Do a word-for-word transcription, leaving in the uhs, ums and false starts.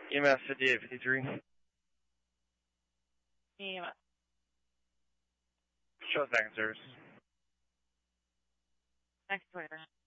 E M S fifty-eight fifty-three. E M S. Show us back in service. Next Twitter.